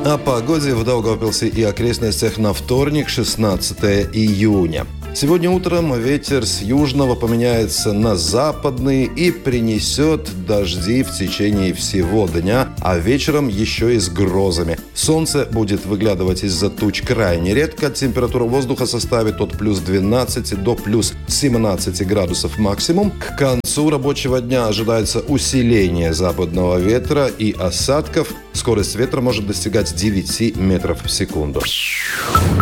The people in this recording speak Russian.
О погоде в Даугавпилсе и окрестностях на вторник, 16 июня. Сегодня утром ветер с южного поменяется на западный и принесет дожди в течение всего дня, а вечером еще и с грозами. Солнце будет выглядывать из-за туч крайне редко. Температура воздуха составит от плюс 12 до плюс 17 градусов максимум. К концу рабочего дня ожидается усиление западного ветра и осадков. Скорость ветра может достигать 9 метров в секунду.